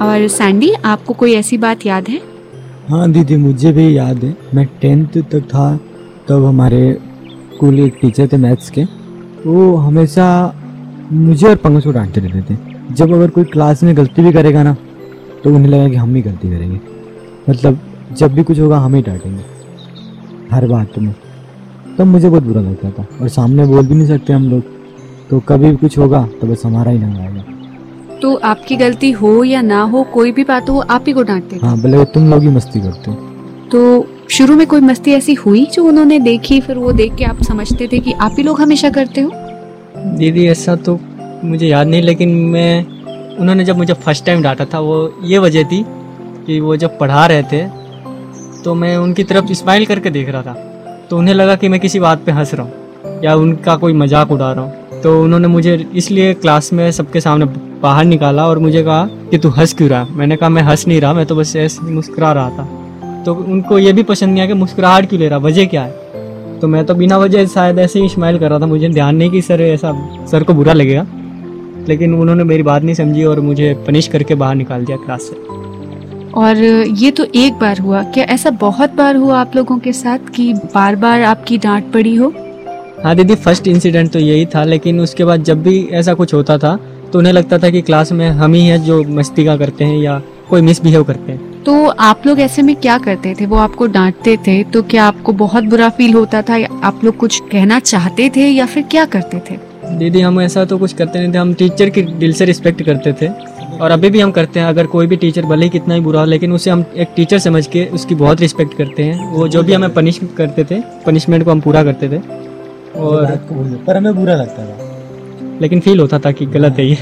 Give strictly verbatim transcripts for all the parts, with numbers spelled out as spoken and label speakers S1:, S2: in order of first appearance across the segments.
S1: और सैंडी, आपको कोई ऐसी बात याद है?
S2: हाँ दीदी, मुझे भी याद है। मैं टेंथ तक था तब हमारे स्कूल एक टीचर थे मैथ्स के। वो हमेशा मुझे और पंकज को डांटते रहते थे। जब अगर कोई क्लास में गलती भी करेगा ना तो उन्हें लगा कि हम ही गलती करेंगे, मतलब जब भी कुछ होगा हम ही डांटेंगे हर बात में। तब मुझे बहुत बुरा लगता था और सामने बोल भी नहीं सकते हम लोग, तो कभी भी कुछ होगा तो बस हमारा ही नाम आएगा।
S1: तो आपकी गलती हो या ना हो, कोई भी बात हो, आप ही को डांटते थे?
S2: हाँ, भले तुम लोग ही मस्ती करते हो।
S1: तो शुरू में कोई मस्ती ऐसी हुई जो उन्होंने देखी, फिर वो देख के आप समझते थे कि आप ही लोग हमेशा करते हो?
S3: दीदी ऐसा तो मुझे याद नहीं, लेकिन मैं उन्होंने जब मुझे फर्स्ट टाइम डांटा था वो ये वजह थी कि वो जब पढ़ा रहे थे तो मैं उनकी तरफ स्माइल करके देख रहा था, तो उन्हें लगा कि मैं किसी बात पे हंस रहा हूँ या उनका कोई मजाक उड़ा रहा हूँ। तो उन्होंने मुझे इसलिए क्लास में सबके सामने बाहर निकाला और मुझे कहा कि तू हंस क्यों रहा है। मैंने कहा मैं हंस नहीं रहा, मैं तो बस ऐसे मुस्कुरा रहा था। तो उनको ये भी पसंद नहीं आया कि मुस्कुराहट क्यों ले रहा, वजह क्या है। तो मैं तो बिना वजह शायद ऐसे ही स्माइल कर रहा था, मुझे ध्यान नहीं कि सर ऐसा सर को बुरा लगेगा, लेकिन उन्होंने मेरी बात नहीं समझी और मुझे पनिश करके बाहर निकाल दिया क्लास से।
S1: और ये तो एक बार हुआ, क्या ऐसा बहुत बार हुआ आप लोगों के साथ कि बार बार आपकी डांट पड़ी हो?
S3: हाँ दीदी, फर्स्ट इंसिडेंट तो यही था, लेकिन उसके बाद जब भी ऐसा कुछ होता था तो उन्हें लगता था कि क्लास में हम ही हैं जो मस्ती का करते हैं या कोई मिसबिहेव करते हैं।
S1: तो आप लोग ऐसे में क्या करते थे? वो आपको डांटते थे तो क्या आपको बहुत बुरा फील होता था, या आप लोग कुछ कहना चाहते थे, या फिर क्या करते थे?
S3: दीदी हम ऐसा तो कुछ करते नहीं थे, हम टीचर की दिल से रिस्पेक्ट करते थे और अभी भी हम करते हैं। अगर कोई भी टीचर भले ही कितना ही बुरा हो, लेकिन उसे हम एक टीचर समझ के उसकी बहुत रिस्पेक्ट करते हैं। वो जो भी हमें पनिश करते थे, पनिशमेंट को हम पूरा करते थे। और
S2: पर हमें बुरा लगता था,
S3: लेकिन फील होता था कि गलत है ये।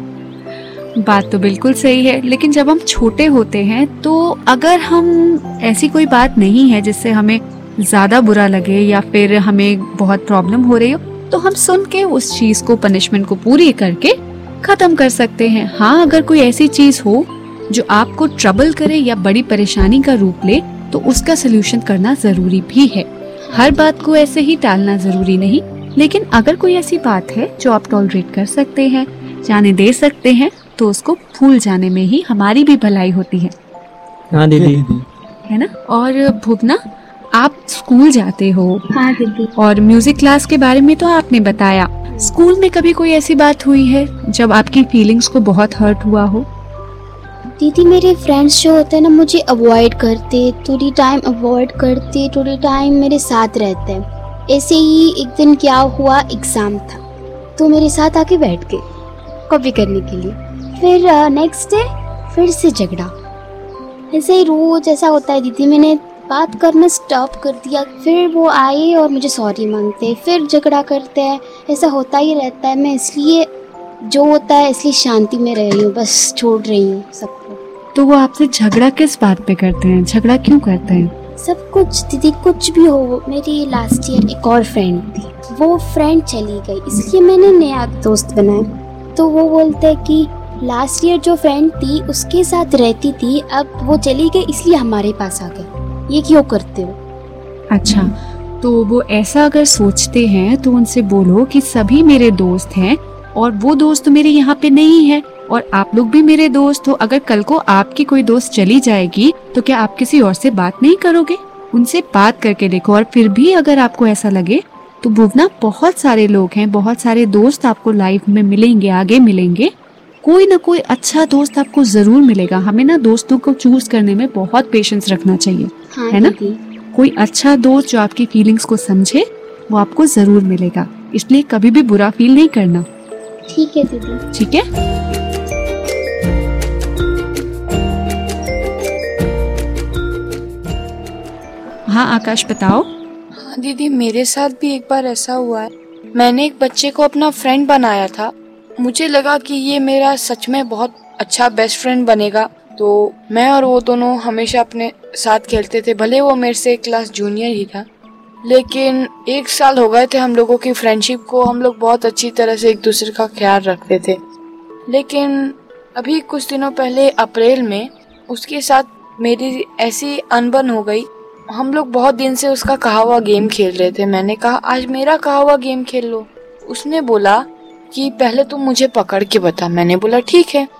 S1: बात तो बिल्कुल सही है, लेकिन जब हम छोटे होते हैं तो अगर हम ऐसी कोई बात नहीं है जिससे हमें ज्यादा बुरा लगे या फिर हमें बहुत प्रॉब्लम हो रही हो, तो हम सुन के उस चीज को, पनिशमेंट को पूरी करके खत्म कर सकते हैं। हाँ, अगर कोई ऐसी चीज हो जो आपको ट्रबल करे या बड़ी परेशानी का रूप ले, तो उसका सलूशन करना जरूरी भी है। हर बात को ऐसे ही टालना जरूरी नहीं, लेकिन अगर कोई ऐसी बात है जो आप टॉलरेट कर सकते हैं, जाने दे सकते हैं, तो उसको भूल जाने में ही हमारी भी भलाई होती है।
S3: हाँ दीदी,
S1: है ना? और भुवना, आप स्कूल जाते हो?
S4: हाँ दीदी।
S1: और म्यूजिक क्लास के बारे में तो आपने बताया, स्कूल में कभी कोई ऐसी बात हुई है जब आपकी फीलिंग्स को बहुत हर्ट हुआ हो?
S4: दीदी मेरे फ्रेंड्स जो होते हैं ना, मुझे अवॉइड करते, थोड़ी टाइम अवॉइड करते, थोड़ी टाइम मेरे साथ रहते हैं। ऐसे ही एक दिन क्या हुआ, एग्जाम था तो मेरे साथ आके बैठ गए कॉपी करने के लिए। फिर नेक्स्ट डे फिर से झगड़ा। ऐसे ही रोज ऐसा होता है दीदी। मैंने बात करना स्टॉप कर दिया, फिर वो आए और मुझे सॉरी मांगते, फिर झगड़ा करते हैं। ऐसा होता ही रहता है। मैं इसलिए जो होता है इसलिए शांति में रह रही हूँ, बस छोड़ रही हूँ सबको।
S1: तो वो आपसे झगड़ा किस बात पे करते हैं? झगड़ा क्यों करते हैं?
S4: सब कुछ दीदी, कुछ भी हो। मेरी लास्ट ईयर एक और फ्रेंड थी, वो फ्रेंड चली गई, इसलिए मैंने नया दोस्त बनाया। तो वो बोलते हैं कि लास्ट ईयर जो फ्रेंड थी उसके साथ रहती थी, अब वो चली गई इसलिए हमारे पास आ गई, ये क्यों करते हो?
S1: अच्छा, तो वो ऐसा अगर सोचते हैं तो उनसे बोलो कि सभी मेरे दोस्त हैं और वो दोस्त मेरे यहाँ पे नहीं है, और आप लोग भी मेरे दोस्त हो। अगर कल को आपकी कोई दोस्त चली जाएगी तो क्या आप किसी और से बात नहीं करोगे? उनसे बात करके देखो। और फिर भी अगर आपको ऐसा लगे तो भुवना, बहुत सारे लोग हैं, बहुत सारे दोस्त आपको लाइफ में मिलेंगे, आगे मिलेंगे। कोई ना कोई अच्छा दोस्त आपको जरूर मिलेगा। हमें ना दोस्तों को चूज करने में बहुत पेशेंस रखना चाहिए।
S4: हाँ,
S1: है ना? कोई अच्छा दोस्त जो आपकी फीलिंग्स को समझे वो आपको जरूर मिलेगा, इसलिए कभी भी बुरा फील नहीं करना।
S4: ठीक है दीदी।
S1: ठीक है। हाँ आकाश, बताओ।
S5: हाँ दीदी, मेरे साथ भी एक बार ऐसा हुआ है। मैंने एक बच्चे को अपना फ्रेंड बनाया था। मुझे लगा कि ये मेरा सच में बहुत अच्छा बेस्ट फ्रेंड बनेगा, तो मैं और वो दोनों हमेशा अपने साथ खेलते थे। भले वो मेरे से एक क्लास जूनियर ही था, लेकिन एक साल हो गए थे हम लोगों की फ्रेंडशिप को। हम लोग बहुत अच्छी तरह से एक दूसरे का ख्याल रखते थे। लेकिन अभी कुछ दिनों पहले अप्रैल में उसके साथ मेरी ऐसी अनबन हो गई। हम लोग बहुत दिन से उसका कहा हुआ गेम खेल रहे थे। मैंने कहा आज मेरा कहा हुआ गेम खेल लो। उसने बोला कि पहले तुम मुझे पकड़ के बता। मैंने बोला ठीक है।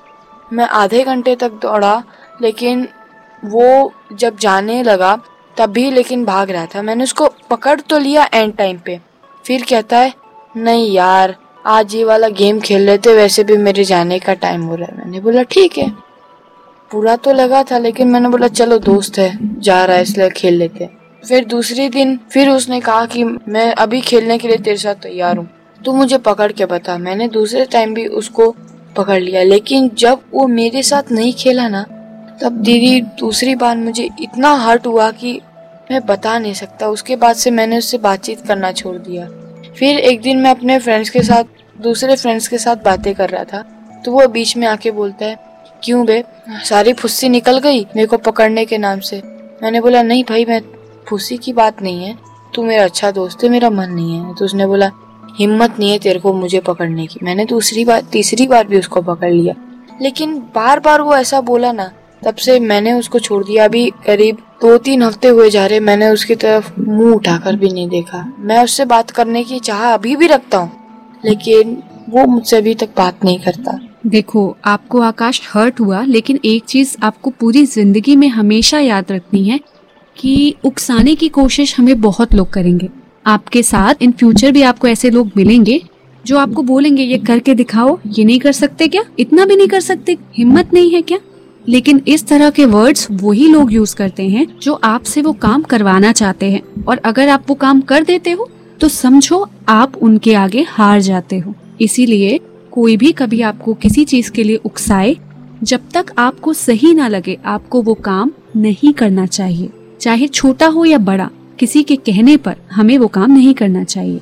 S5: मैं आधे घंटे तक दौड़ा, लेकिन वो जब जाने लगा तब भी लेकिन भाग रहा था। मैंने उसको पकड़ तो लिया एंड टाइम पे, फिर कहता है नहीं यार आज ये वाला गेम खेल लेते, वैसे भी मेरे जाने का टाइम हो रहा है। मैंने बोला ठीक है, बुरा तो लगा था लेकिन मैंने बोला चलो दोस्त है जा रहा है इसलिए खेल लेते हैं। फिर दूसरे दिन फिर उसने कहा कि मैं अभी खेलने के लिए तेरे साथ तैयार हूँ, तू मुझे पकड़ के बता। मैंने दूसरे टाइम भी उसको पकड़ लिया, लेकिन जब वो मेरे साथ नहीं खेला ना तब दीदी दूसरी बार मुझे इतना हर्ट हुआ कि मैं बता नहीं सकता। उसके बाद से मैंने उससे बातचीत करना छोड़ दिया। फिर एक दिन मैं अपने फ्रेंड्स के साथ दूसरे फ्रेंड्स के साथ बातें कर रहा था, तो वो बीच में आके बोलता है क्यों बे, सारी फुस्सी निकल गई मेरे को पकड़ने के नाम से। मैंने बोला नहीं भाई, मैं फुस्सी की बात नहीं है, तू मेरा अच्छा दोस्त है, मेरा मन नहीं है। तो उसने बोला हिम्मत नहीं है तेरे को मुझे पकड़ने की। मैंने दूसरी बार तीसरी बार भी उसको पकड़ लिया, लेकिन बार बार वो ऐसा बोला ना, तब से मैंने उसको छोड़ दिया। अभी करीब दो तीन हफ्ते हुए जा रहे, मैंने उसकी तरफ मुंह उठाकर भी नहीं देखा। मैं उससे बात करने की चाह अभी भी रखता हूँ, लेकिन वो मुझसे अभी तक बात नहीं करता।
S1: देखो आपको आकाश हर्ट हुआ, लेकिन एक चीज आपको पूरी जिंदगी में हमेशा याद रखनी है कि उकसाने की कोशिश हमें बहुत लोग करेंगे। आपके साथ इन फ्यूचर भी आपको ऐसे लोग मिलेंगे जो आपको बोलेंगे ये करके दिखाओ, ये नहीं कर सकते क्या, इतना भी नहीं कर सकते, हिम्मत नहीं है क्या। लेकिन इस तरह के वर्ड्स वही लोग यूज करते हैं जो आपसे वो काम करवाना चाहते हैं, और अगर आप वो काम कर देते हो तो समझो आप उनके आगे हार जाते हो। इसीलिए कोई भी कभी आपको किसी चीज के लिए उकसाए, जब तक आपको सही ना लगे आपको वो काम नहीं करना चाहिए। चाहे छोटा हो या बड़ा, किसी के कहने पर हमें वो काम नहीं करना चाहिए।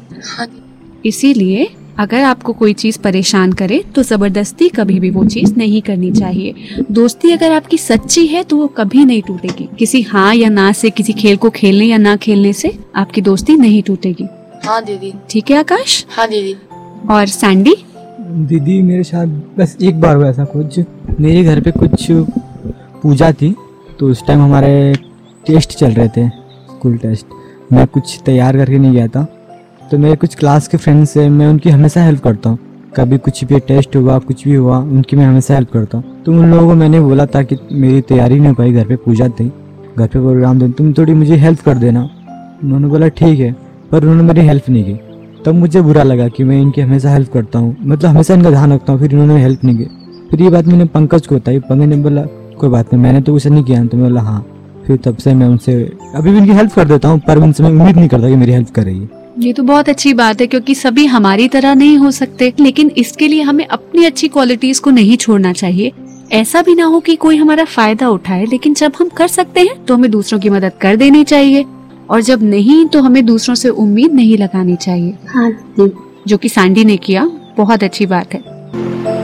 S1: इसीलिए अगर आपको कोई चीज परेशान करे तो जबरदस्ती कभी भी वो चीज नहीं करनी चाहिए। दोस्ती अगर आपकी सच्ची है तो वो कभी नहीं टूटेगी। किसी हाँ या ना से, किसी खेल को खेलने या ना खेलने से आपकी दोस्ती नहीं टूटेगी।
S5: हाँ दीदी।
S1: ठीक है आकाश?
S5: हाँ दीदी।
S1: और सैंडी?
S2: दीदी मेरे साथ बस एक बार हुआ ऐसा कुछ, मेरे घर पे कुछ पूजा थी, तो उस टाइम हमारे टेस्ट चल रहे थे, स्कूल टेस्ट। मैं कुछ तैयार करके नहीं गया था, तो मेरे कुछ क्लास के फ्रेंड्स हैं, मैं उनकी हमेशा हेल्प करता हूँ। कभी कुछ भी टेस्ट हुआ, कुछ भी हुआ, उनकी मैं हमेशा हेल्प करता हूँ। तो उन लोगों को मैंने बोला था कि मेरी तैयारी नहीं हो पाई, घर पे पूजा थी, घर पे प्रोग्राम थे, तुम थोड़ी मुझे हेल्प कर देना। उन्होंने बोला ठीक है, पर उन्होंने मेरी हेल्प नहीं की। तब मुझे बुरा लगा कि मैं इनकी हमेशा हेल्प करता हूँ, मतलब हमेशा इनका ध्यान रखता हूँ, फिर इन्होंने हेल्प नहीं की। फिर ये बात मैंने पंकज को बताई, पंकज ने बोला कोई बात नहीं, मैंने तो उसे नहीं किया। तो मैं बोला हाँ। फिर तब से मैं उनसे अभी भी इनकी हेल्प कर देता हूँ, पर उनसे मैं उम्मीद नहीं करता कि मेरी हेल्प करेगी।
S1: ये तो बहुत अच्छी बात है, क्योंकि सभी हमारी तरह नहीं हो सकते, लेकिन इसके लिए हमें अपनी अच्छी क्वालिटीज को नहीं छोड़ना चाहिए। ऐसा भी ना हो कि कोई हमारा फायदा उठाए, लेकिन जब हम कर सकते हैं तो हमें दूसरों की मदद कर देनी चाहिए, और जब नहीं तो हमें दूसरों से उम्मीद नहीं लगानी चाहिए।
S4: हाँ
S1: जो कि सैंडी ने किया, बहुत अच्छी बात है।